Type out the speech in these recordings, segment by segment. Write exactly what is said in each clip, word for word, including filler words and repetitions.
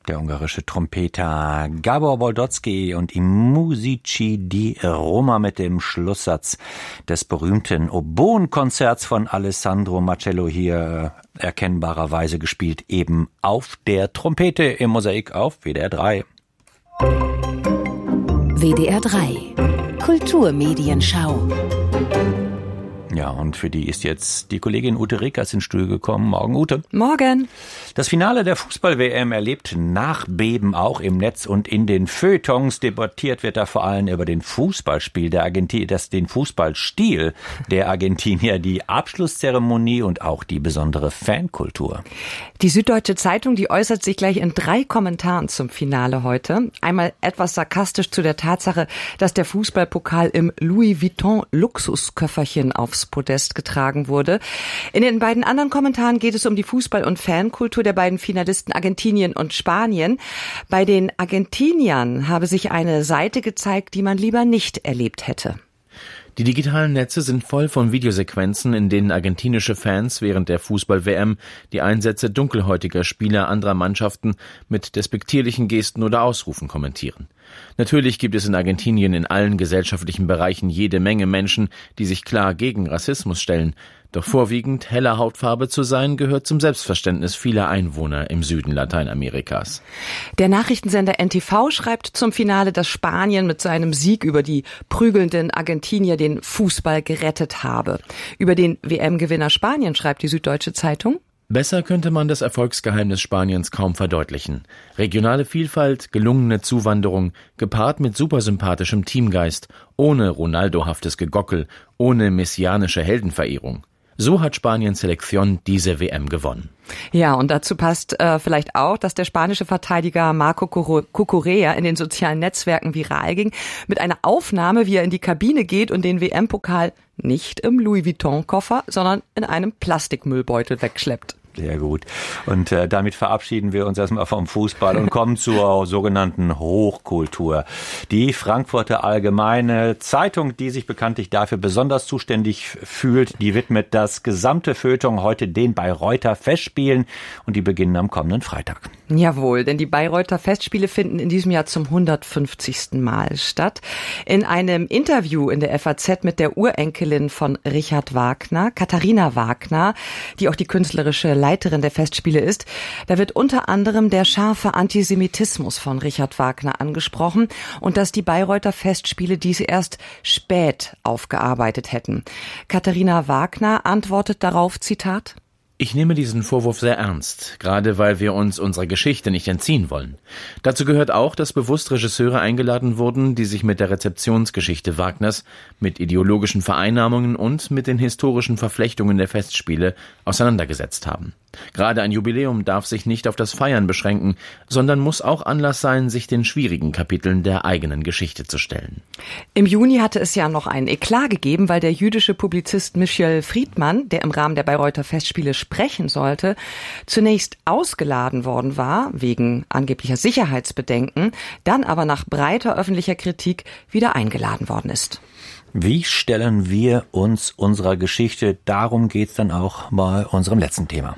der ungarische Trompeter Gabor Boldocky und i Musici di Roma mit dem Schlusssatz des berühmten Oboenkonzerts von Alessandro Marcello hier erkennbarerweise gespielt, eben auf der Trompete im Mosaik auf W D R drei. W D R drei Kulturmedienschau. Ja, und für die ist jetzt die Kollegin Ute Rekers ins Studio gekommen. Morgen, Ute. Morgen. Das Finale der Fußball-W M erlebt Nachbeben auch im Netz und in den Feuilletons. Debattiert wird da vor allem über den Fußballspiel der Argentinier, das den Fußballstil der Argentinier, die Abschlusszeremonie und auch die besondere Fankultur. Die Süddeutsche Zeitung, die äußert sich gleich in drei Kommentaren zum Finale heute. Einmal etwas sarkastisch zu der Tatsache, dass der Fußballpokal im Louis Vuitton Luxusköfferchen aufs Podest getragen wurde. In den beiden anderen Kommentaren geht es um die Fußball- und Fankultur der beiden Finalisten Argentinien und Spanien. Bei den Argentiniern habe sich eine Seite gezeigt, die man lieber nicht erlebt hätte. Die digitalen Netze sind voll von Videosequenzen, in denen argentinische Fans während der Fußball-W M die Einsätze dunkelhäutiger Spieler anderer Mannschaften mit despektierlichen Gesten oder Ausrufen kommentieren. Natürlich gibt es in Argentinien in allen gesellschaftlichen Bereichen jede Menge Menschen, die sich klar gegen Rassismus stellen. Doch vorwiegend heller Hautfarbe zu sein, gehört zum Selbstverständnis vieler Einwohner im Süden Lateinamerikas. Der Nachrichtensender N T V schreibt zum Finale, dass Spanien mit seinem Sieg über die prügelnden Argentinier den Fußball gerettet habe. Über den W M-Gewinner Spanien schreibt die Süddeutsche Zeitung: Besser könnte man das Erfolgsgeheimnis Spaniens kaum verdeutlichen. Regionale Vielfalt, gelungene Zuwanderung, gepaart mit supersympathischem Teamgeist, ohne Ronaldo-haftes Gegockel, ohne messianische Heldenverehrung. So hat Spaniens Selección diese W M gewonnen. Ja, und dazu passt äh, vielleicht auch, dass der spanische Verteidiger Marco Cucurella in den sozialen Netzwerken viral ging mit einer Aufnahme, wie er in die Kabine geht und den W M-Pokal nicht im Louis Vuitton-Koffer, sondern in einem Plastikmüllbeutel wegschleppt. Sehr gut. Und äh, damit verabschieden wir uns erstmal vom Fußball und kommen zur sogenannten Hochkultur. Die Frankfurter Allgemeine Zeitung, die sich bekanntlich dafür besonders zuständig fühlt, die widmet das gesamte Feuilleton heute den Bayreuther Festspielen und die beginnen am kommenden Freitag. Jawohl, denn die Bayreuther Festspiele finden in diesem Jahr zum hundertfünfzigsten Mal statt. In einem Interview in der F A Z mit der Urenkelin von Richard Wagner, Katharina Wagner, die auch die künstlerische Leiterin der Festspiele ist, da wird unter anderem der scharfe Antisemitismus von Richard Wagner angesprochen und dass die Bayreuther Festspiele diese erst spät aufgearbeitet hätten. Katharina Wagner antwortet darauf, Zitat: Ich nehme diesen Vorwurf sehr ernst, gerade weil wir uns unserer Geschichte nicht entziehen wollen. Dazu gehört auch, dass bewusst Regisseure eingeladen wurden, die sich mit der Rezeptionsgeschichte Wagners, mit ideologischen Vereinnahmungen und mit den historischen Verflechtungen der Festspiele auseinandergesetzt haben. Gerade ein Jubiläum darf sich nicht auf das Feiern beschränken, sondern muss auch Anlass sein, sich den schwierigen Kapiteln der eigenen Geschichte zu stellen. Im Juni hatte es ja noch einen Eklat gegeben, weil der jüdische Publizist Michel Friedmann, der im Rahmen der Bayreuther Festspiele sprechen sollte, zunächst ausgeladen worden war, wegen angeblicher Sicherheitsbedenken, dann aber nach breiter öffentlicher Kritik wieder eingeladen worden ist. Wie stellen wir uns unserer Geschichte? Darum geht's dann auch bei unserem letzten Thema.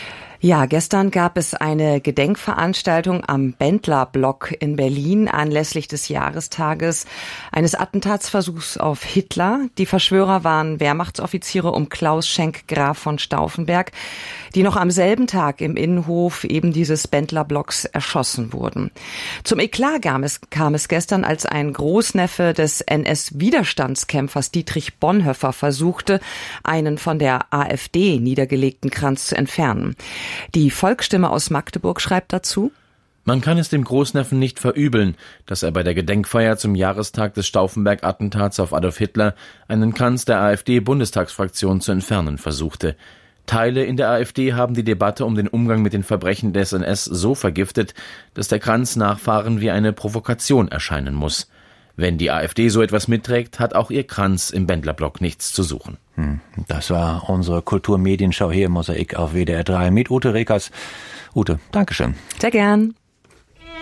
Ja, gestern gab es eine Gedenkveranstaltung am Bendler-Block in Berlin anlässlich des Jahrestages eines Attentatsversuchs auf Hitler. Die Verschwörer waren Wehrmachtsoffiziere um Klaus Schenk Graf von Stauffenberg, die noch am selben Tag im Innenhof eben dieses Bendler-Blocks erschossen wurden. Zum Eklat kam es, kam es gestern, als ein Großneffe des N S-Widerstandskämpfers Dietrich Bonhoeffer versuchte, einen von der AfD niedergelegten Kranz zu entfernen. Die Volksstimme aus Magdeburg schreibt dazu: Man kann es dem Großneffen nicht verübeln, dass er bei der Gedenkfeier zum Jahrestag des Stauffenberg-Attentats auf Adolf Hitler einen Kranz der AfD-Bundestagsfraktion zu entfernen versuchte. Teile in der AfD haben die Debatte um den Umgang mit den Verbrechen des N S so vergiftet, dass der Kranz Nachfahren wie eine Provokation erscheinen muss. Wenn die AfD so etwas mitträgt, hat auch ihr Kranz im Bendlerblock nichts zu suchen. Das war unsere Kulturmedienschau hier im Mosaik auf W D R drei mit Ute Rekers. Ute, Dankeschön. Sehr gern.